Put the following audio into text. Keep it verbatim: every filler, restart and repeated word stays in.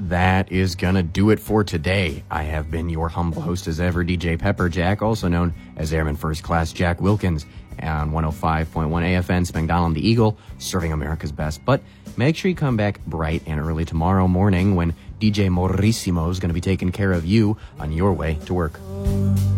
that is gonna do it for today. I have been your humble host as ever, D J Pepperjack, also known as Airman First Class Jack Wilkins, on one oh five point one A F N, Spangdahlem the Eagle, serving America's best. But make sure you come back bright and early tomorrow morning when D J Maurissimo is going to be taking care of you on your way to work.